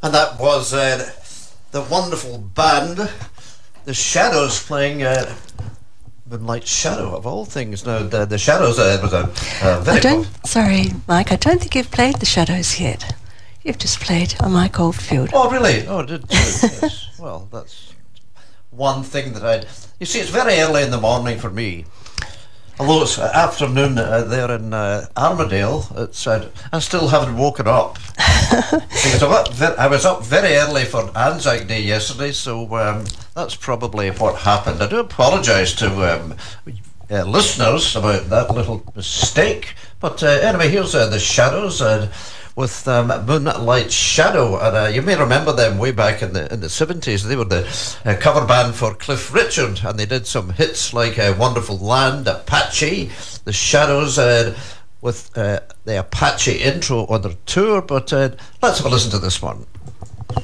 And that was the wonderful band, The Shadows, playing Moonlight Shadow, of all things. Now, the Shadows was a very... Sorry, Mike, I don't think you've played The Shadows yet. You've just played a Mike Oldfield. Oh, really? Oh, did you? Yes. Well, that's one thing that I'd... You see, it's very early in the morning for me. Although it's afternoon there in Armadale, I still haven't woken up. Because I was up very early for Anzac Day yesterday, so that's probably what happened. I do apologise to listeners about that little mistake. But anyway, here's The Shadows with Moonlight Shadow. And you may remember them way back in the 70s. They were the cover band for Cliff Richard, and they did some hits like Wonderful Land, Apache, The Shadows, with the Apache intro on their tour. But let's have a listen to this one.